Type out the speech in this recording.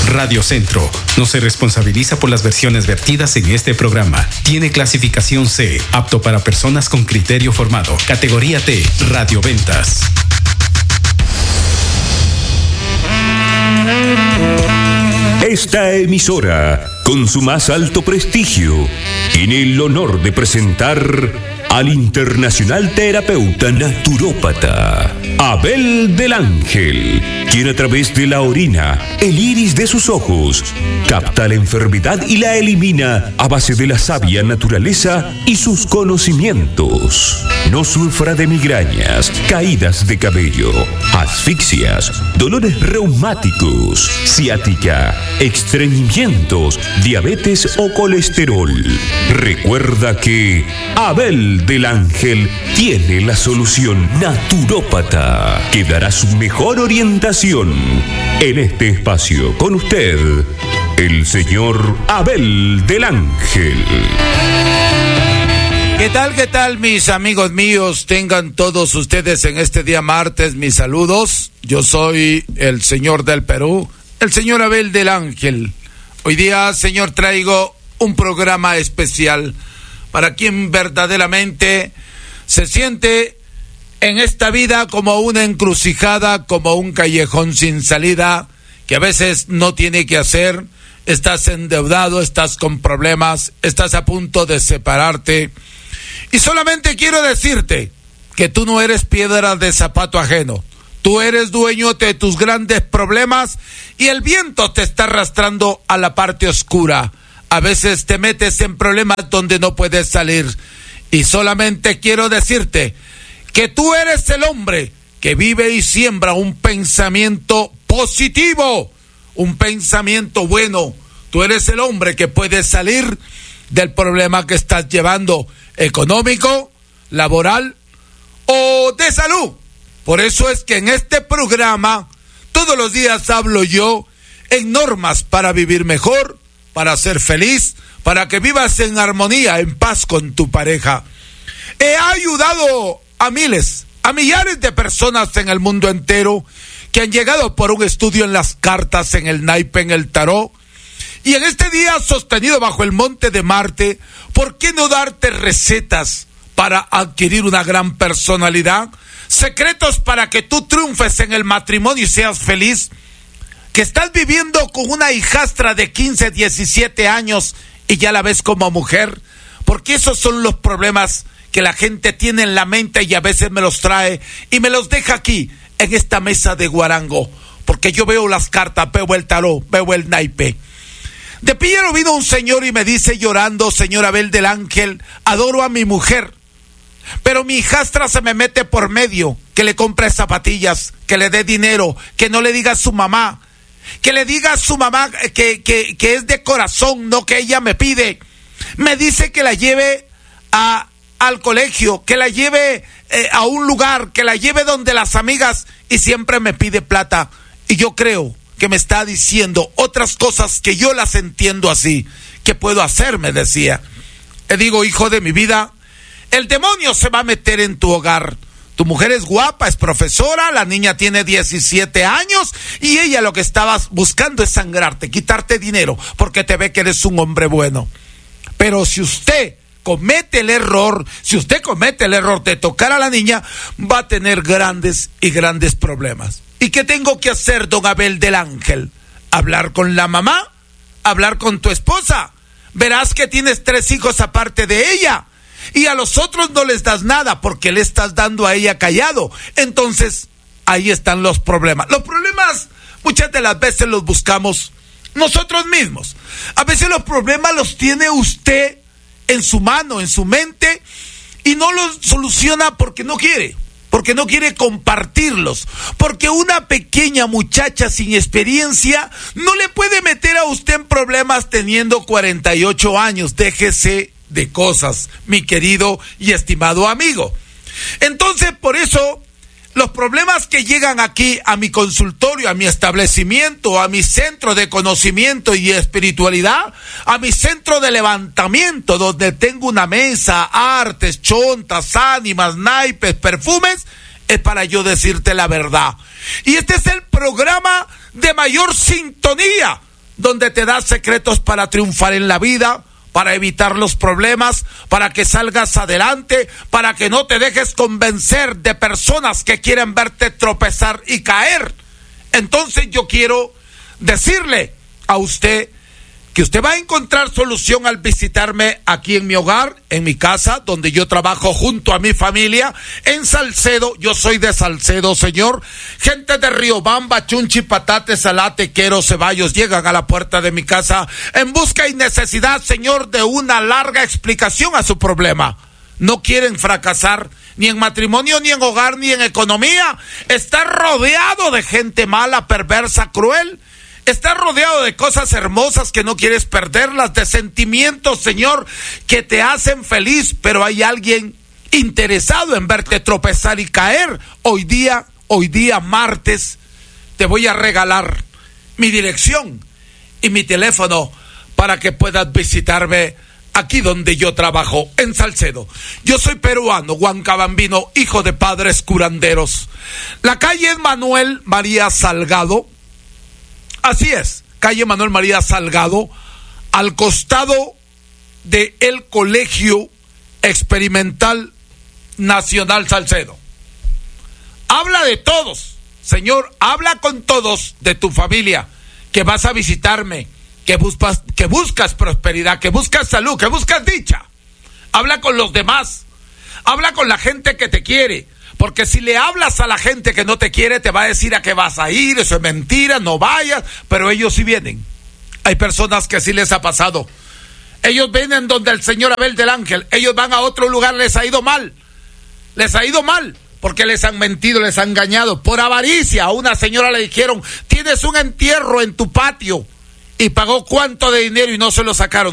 Radio Centro no se responsabiliza por las versiones vertidas en este programa. Tiene clasificación C, apto para personas con criterio formado. Categoría T, radioventas. Esta emisora, con su más alto prestigio, tiene el honor de presentar al internacional terapeuta naturópata Abel del Ángel, quien a través de la orina, el iris de sus ojos, capta la enfermedad y la elimina a base de la sabia naturaleza y sus conocimientos. No sufra de migrañas, caídas de cabello, asfixias, dolores reumáticos, ciática, estreñimientos, diabetes o colesterol. Recuerda que Abel del Ángel tiene la solución naturópata que dará su mejor orientación en este espacio. Con usted, el señor Abel del Ángel. ¿Qué tal, mis amigos míos? Tengan todos ustedes en este día martes mis saludos. Yo soy el señor del Perú, el señor Abel del Ángel. Hoy día, señor, traigo un programa especial para quien verdaderamente se siente en esta vida como una encrucijada, como un callejón sin salida, que a veces no tiene que hacer. Estás endeudado, estás con problemas, estás a punto de separarte. Y solamente quiero decirte que tú no eres piedra de zapato ajeno. Tú eres dueño de tus grandes problemas y el viento te está arrastrando a la parte oscura. A veces te metes en problemas donde no puedes salir. Y solamente quiero decirte que tú eres el hombre que vive y siembra un pensamiento positivo, un pensamiento bueno. Tú eres el hombre que puede salir del problema que estás llevando, económico, laboral o de salud. Por eso es que en este programa todos los días hablo yo en normas para vivir mejor, para ser feliz, para que vivas en armonía, en paz con tu pareja. He ayudado a miles, a millares de personas en el mundo entero que han llegado por un estudio en las cartas, en el naipe, en el tarot. Y en este día sostenido bajo el monte de Marte, ¿por qué no darte recetas para adquirir una gran personalidad? Secretos para que tú triunfes en el matrimonio y seas feliz. Que estás viviendo con una hijastra de 15, 17 años y ya la ves como mujer. Porque esos son los problemas que la gente tiene en la mente y a veces me los trae y me los deja aquí, en esta mesa de guarango. Porque yo veo las cartas, veo el tarot, veo el naipe. De Pillero vino un señor y me dice llorando: señor Abel del Ángel, adoro a mi mujer, pero mi hijastra se me mete por medio, que le compre zapatillas, que le dé dinero, que no le diga a su mamá, que le diga a su mamá que es de corazón, no que ella me pide. Me dice que la lleve al colegio, que la lleve a un lugar, que la lleve donde las amigas, y siempre me pide plata. Y yo creo que me está diciendo otras cosas que yo las entiendo así. ¿Qué puedo hacer?, me decía. Le digo: hijo de mi vida, el demonio se va a meter en tu hogar. Tu mujer es guapa, es profesora, la niña tiene 17 años y ella lo que estaba buscando es sangrarte, quitarte dinero, porque te ve que eres un hombre bueno. Pero si usted comete el error de tocar a la niña, va a tener grandes y grandes problemas. ¿Y qué tengo que hacer, don Abel del Ángel? ¿Hablar con la mamá? ¿Hablar con tu esposa? Verás que tienes 3 hijos aparte de ella. Y a los otros no les das nada porque le estás dando a ella callado. Entonces, ahí están los problemas. Los problemas muchas de las veces los buscamos nosotros mismos. A veces los problemas los tiene usted en su mano, en su mente, y no los soluciona porque no quiere compartirlos, porque una pequeña muchacha sin experiencia no le puede meter a usted en problemas teniendo 48 años. Déjese de cosas, mi querido y estimado amigo. Entonces, por eso, los problemas que llegan aquí a mi consultorio, a mi establecimiento, a mi centro de conocimiento y espiritualidad, a mi centro de levantamiento, donde tengo una mesa, artes, chontas, ánimas, naipes, perfumes, es para yo decirte la verdad. Y este es el programa de mayor sintonía donde te da secretos para triunfar en la vida, para evitar los problemas, para que salgas adelante, para que no te dejes convencer de personas que quieren verte tropezar y caer. Entonces yo quiero decirle a usted que usted va a encontrar solución al visitarme aquí en mi hogar, en mi casa, donde yo trabajo junto a mi familia, en Salcedo. Yo soy de Salcedo, señor. Gente de Riobamba, Chunchi, Patate, Salate, Quero, Ceballos, llegan a la puerta de mi casa en busca y necesidad, señor, de una larga explicación a su problema. No quieren fracasar ni en matrimonio, ni en hogar, ni en economía. Está rodeado de gente mala, perversa, cruel. Está rodeado de cosas hermosas que no quieres perderlas, de sentimientos, Señor, que te hacen feliz, pero hay alguien interesado en verte tropezar y caer. Hoy día, martes, te voy a regalar mi dirección y mi teléfono para que puedas visitarme aquí donde yo trabajo, en Salcedo. Yo soy peruano, huancabambino, hijo de padres curanderos. La calle es Manuel María Salgado. Así es, calle Manuel María Salgado, al costado de el Colegio Experimental Nacional Salcedo. Habla de todos, Señor, habla con todos de tu familia, que vas a visitarme, que buscas prosperidad, que buscas salud, que buscas dicha. Habla con los demás, habla con la gente que te quiere. Porque si le hablas a la gente que no te quiere, te va a decir a qué vas a ir, eso es mentira, no vayas, pero ellos sí vienen. Hay personas que sí les ha pasado. Ellos vienen donde el señor Abel del Ángel, ellos van a otro lugar, les ha ido mal, porque les han mentido, les han engañado. Por avaricia, a una señora le dijeron, tienes un entierro en tu patio, y pagó cuánto de dinero y no se lo sacaron.